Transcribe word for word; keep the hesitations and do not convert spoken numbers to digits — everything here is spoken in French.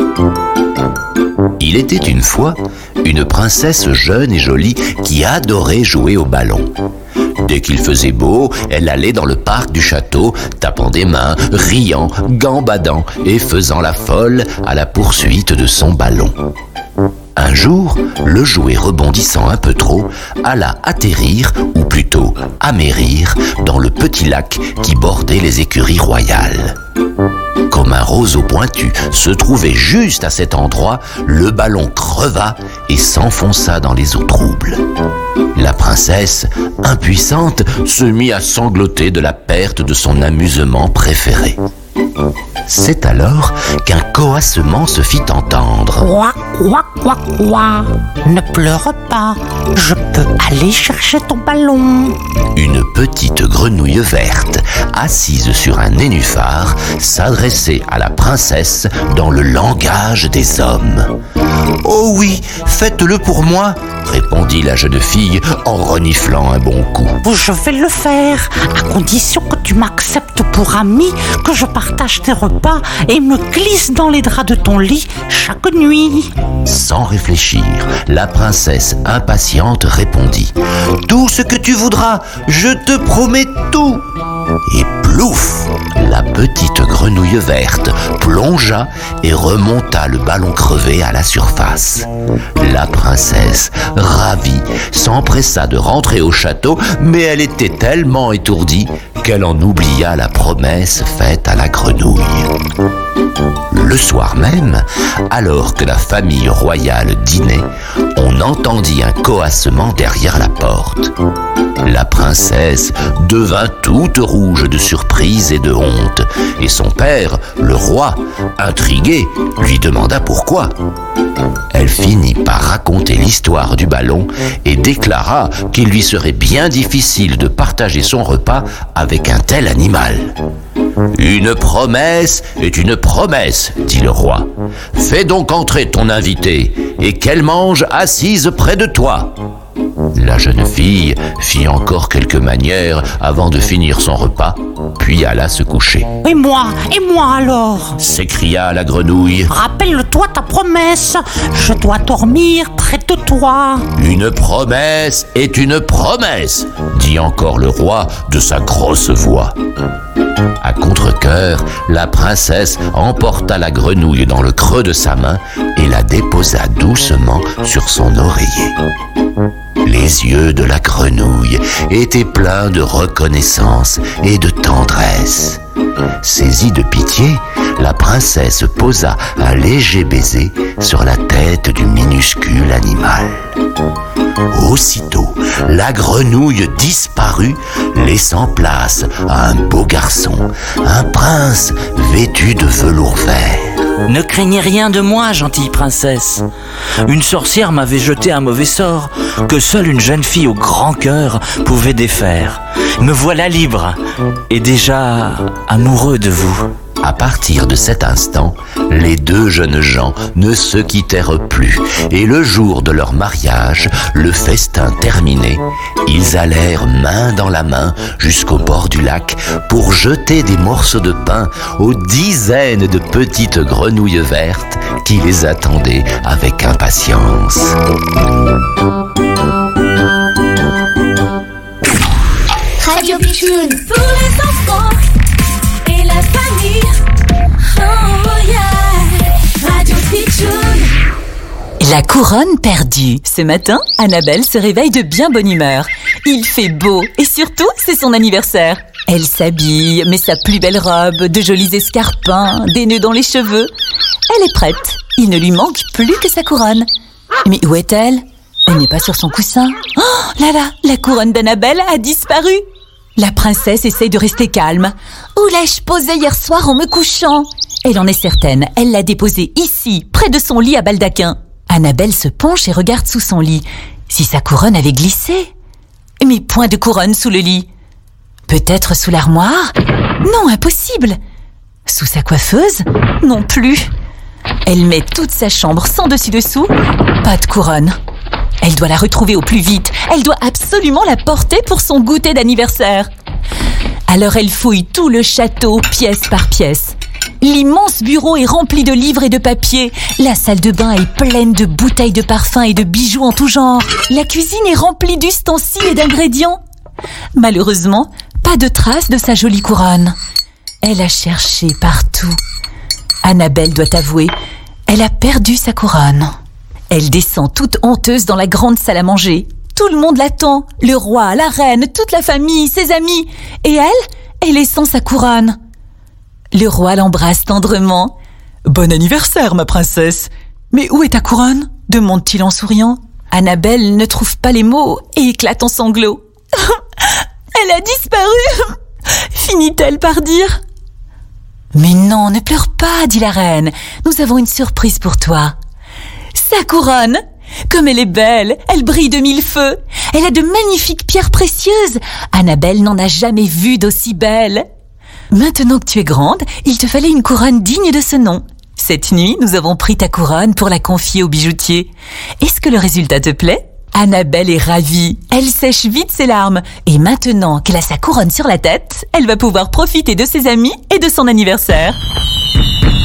Il était une fois une princesse jeune et jolie qui adorait jouer au ballon. Dès qu'il faisait beau, elle allait dans le parc du château, tapant des mains, riant, gambadant et faisant la folle à la poursuite de son ballon. Un jour, le jouet rebondissant un peu trop, alla atterrir, ou plutôt amérir, dans le petit lac qui bordait les écuries royales. Comme un roseau pointu se trouvait juste à cet endroit, le ballon creva et s'enfonça dans les eaux troubles. La princesse, impuissante, se mit à sangloter de la perte de son amusement préféré. C'est alors qu'un coassement se fit entendre. Quoi, quoi, quoi, quoi ? Ne pleure pas, je peux aller chercher ton ballon. Une petite grenouille verte, assise sur un nénuphar, s'adressait à la princesse dans le langage des hommes. « Oh oui, faites-le pour moi !» répondit la jeune fille en reniflant un bon coup. « Je vais le faire, à condition que tu m'acceptes pour ami, que je partage tes repas et me glisse dans les draps de ton lit chaque nuit. » Sans réfléchir, la princesse impatiente répondit « Tout ce que tu voudras, je te promets tout !» Et plouf, la petite grenouille verte plongea et remonta le ballon crevé à la surface. La princesse, ravie, s'empressa de rentrer au château, mais elle était tellement étourdie qu'elle en oublia la promesse faite à la grenouille. Le soir même, alors que la famille royale dînait, on entendit un coassement derrière la porte. La princesse devint toute rouge de surprise et de honte, et son père, le roi, intrigué, lui demanda pourquoi. Elle finit par raconter l'histoire du ballon et déclara qu'il lui serait bien difficile de partager son repas avec un tel animal. « Une promesse est une promesse, dit le roi. Fais donc entrer ton invitée et qu'elle mange assise près de toi. » La jeune fille fit encore quelques manières avant de finir son repas, puis alla se coucher. « Et moi, et moi alors ?» s'écria la grenouille. « Rappelle-toi ta promesse, je dois dormir près de toi. » « Une promesse est une promesse, dit encore le roi de sa grosse voix. » À contre-cœur, la princesse emporta la grenouille dans le creux de sa main et la déposa doucement sur son oreiller. Les yeux de la grenouille étaient pleins de reconnaissance et de tendresse. Saisie de pitié, la princesse posa un léger baiser sur la tête du minuscule animal. Aussitôt, la grenouille disparut, laissant place à un beau garçon, un prince vêtu de velours vert. « Ne craignez rien de moi, gentille princesse. Une sorcière m'avait jeté un mauvais sort que seule une jeune fille au grand cœur pouvait défaire. Me voilà libre et déjà amoureux de vous. » À partir de cet instant, les deux jeunes gens ne se quittèrent plus et le jour de leur mariage, le festin terminé, ils allèrent main dans la main jusqu'au bord du lac pour jeter des morceaux de pain aux dizaines de petites grenouilles vertes qui les attendaient avec impatience. Radio Pitchoun pour les enfants et la famille. Oh yeah, Radio Pitchoun. La couronne perdue. Ce matin, Annabelle se réveille de bien bonne humeur. Il fait beau et surtout, c'est son anniversaire. Elle s'habille, met sa plus belle robe, de jolis escarpins, des nœuds dans les cheveux. Elle est prête. Il ne lui manque plus que sa couronne. Mais où est-elle ? Elle n'est pas sur son coussin. Oh là là, la couronne d'Annabelle a disparu. La princesse essaye de rester calme. Où l'ai-je posée hier soir en me couchant ? Elle en est certaine, elle l'a déposée ici, près de son lit à baldaquin. Annabelle se penche et regarde sous son lit. Si sa couronne avait glissé ? Mais point de couronne sous le lit. Peut-être sous l'armoire ? Non, impossible. Sous sa coiffeuse ? Non plus. Elle met toute sa chambre sans dessus-dessous. Pas de couronne. Elle doit la retrouver au plus vite. Elle doit absolument la porter pour son goûter d'anniversaire. Alors elle fouille tout le château, pièce par pièce. L'immense bureau est rempli de livres et de papiers. La salle de bain est pleine de bouteilles de parfum et de bijoux en tout genre. La cuisine est remplie d'ustensiles et d'ingrédients. Malheureusement, pas de trace de sa jolie couronne. Elle a cherché partout. Annabelle doit avouer, elle a perdu sa couronne. Elle descend toute honteuse dans la grande salle à manger. Tout le monde l'attend, le roi, la reine, toute la famille, ses amis. Et elle, elle est sans sa couronne. Le roi l'embrasse tendrement. « Bon anniversaire, ma princesse. Mais où est ta couronne ?» demande-t-il en souriant. Annabelle ne trouve pas les mots et éclate en sanglots. « Elle a disparu !» finit-elle par dire. « Mais non, ne pleure pas, dit la reine. Nous avons une surprise pour toi. » Sa couronne! Comme elle est belle, elle brille de mille feux. Elle a de magnifiques pierres précieuses. Annabelle n'en a jamais vu d'aussi belle. Maintenant que tu es grande, il te fallait une couronne digne de ce nom. Cette nuit, nous avons pris ta couronne pour la confier au bijoutier. Est-ce que le résultat te plaît ? Annabelle est ravie. Elle sèche vite ses larmes. Et maintenant qu'elle a sa couronne sur la tête, elle va pouvoir profiter de ses amis et de son anniversaire.